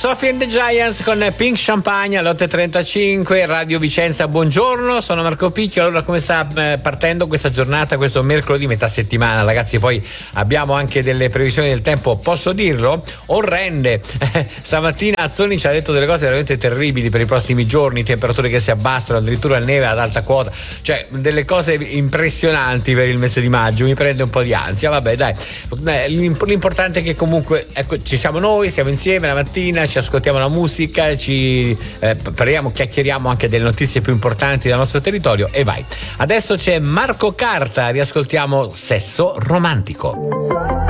Sophie and the Giants con Pink Champagne alle 8.35, Radio Vicenza, buongiorno, sono Marco Picchio. Allora, come sta partendo questa giornata, questo mercoledì metà settimana, ragazzi? Poi abbiamo anche delle previsioni del tempo, posso dirlo? Orrende. Stamattina Azzoni ci ha detto delle cose veramente terribili per i prossimi giorni, temperature che si abbassano, addirittura neve ad alta quota, cioè delle cose impressionanti per il mese di maggio. Mi prende un po' di ansia, vabbè dai, l'importante è che comunque, ecco, ci siamo noi, siamo insieme la mattina, ci ascoltiamo la musica, ci parliamo, chiacchieriamo anche delle notizie più importanti del nostro territorio e vai. Adesso c'è Marco Carta, riascoltiamo Sesso Romantico.